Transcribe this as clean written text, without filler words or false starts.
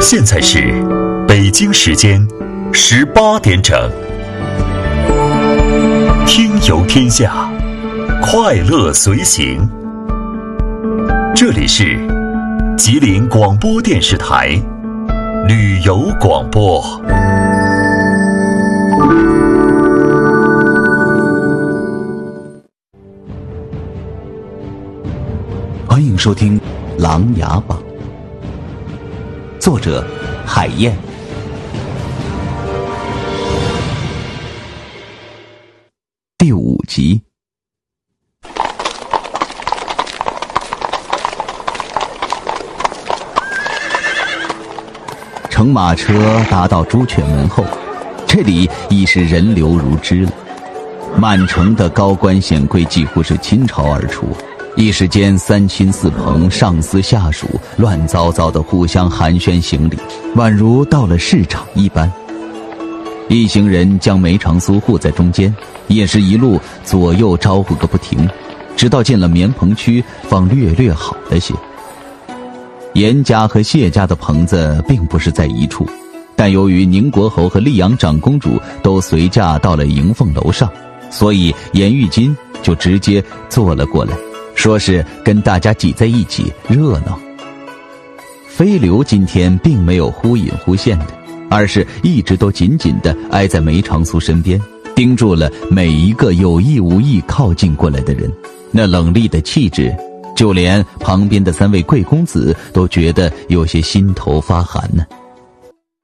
现在是北京时间18点整。听游天下，快乐随行。这里是吉林广播电视台旅游广播。 欢迎收听《琅琊榜》，作者海燕。第5集。乘马车达到朱雀门后，这里已是人流如织了。满城的高官显贵几乎是倾巢而出，一时间三亲四朋、上司下属乱糟糟的互相寒暄行礼，宛如到了市场一般。一行人将梅长苏护在中间，也是一路左右招呼个不停，直到进了棉棚区方略好了些。严家和谢家的棚子并不是在一处，但由于宁国侯和溧阳长公主都随驾到了迎凤楼上，所以严玉金就直接坐了过来，说是跟大家挤在一起热闹。飞流今天并没有忽隐忽现的，而是一直都紧紧地挨在梅长苏身边，盯住了每一个有意无意靠近过来的人。那冷厉的气质，就连旁边的3位贵公子都觉得有些心头发寒呢。